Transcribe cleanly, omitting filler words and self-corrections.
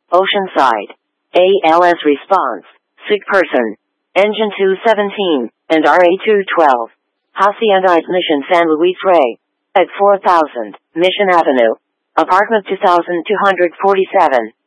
Oceanside. ALS response. Sick person. Engine 217 and RA212. Hacienda Mission San Luis Rey. At 4000 Mission Avenue. Apartment 2247.